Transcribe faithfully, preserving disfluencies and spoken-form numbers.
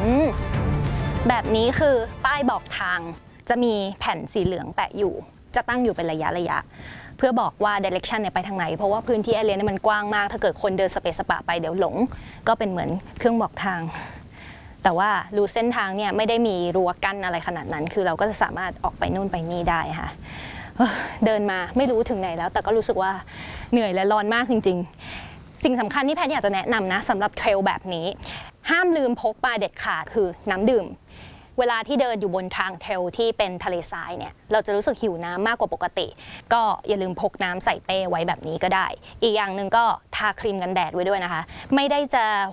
แบบนี้คือป้ายบอกทางจะมีแผ่นสีเหลืองแปะอยู่จะตั้งอยู่เป็นระยะระยะเพื่อบอกว่า direction เนี่ยไปทางไหนเพราะว่าพื้นที่แอเรียเนี่ยมันกว้างมากถ้าเกิดคนเดินสเปซสปะไปเดี๋ยวหลงก็เป็นเหมือนเครื่องบอกทางแต่ว่ารูเส้นทางเนี่ยไม่ได้มีรั้วกั้นอะไรขนาดนั้นคือเราก็จะสามารถออกไปนู่นไปนี่ได้ค่ะเดินมาไม่รู้ถึงไหนแล้วแต่ก็รู้สึกว่าเหนื่อยและร้อนมากจริงๆสิ่งสำคัญที่แพทย์อยากจะแนะนำนะสำหรับเทรลแบบนี้ห้ามลืมพกมาเด็ดขาดคือน้ำดื่มเวลาที่เดินอยู่บนทางเทรลที่เป็นทะเลทรายเนี่ยเราจะรู้สึกหิวน้ำมากกว่าปกติก็อย่าลืมพกน้ำใส่เป้ไว้แบบนี้ก็ได้อีกอย่างหนึ่งก็ทาครีมกันแดดไว้ด้วยนะคะไม่ได้จะ